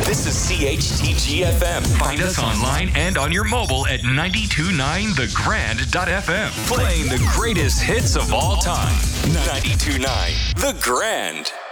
This is CHTG FM. Find us online and on your mobile at 929thegrand.fm. Playing the greatest hits of all time. 92.9 The Grand.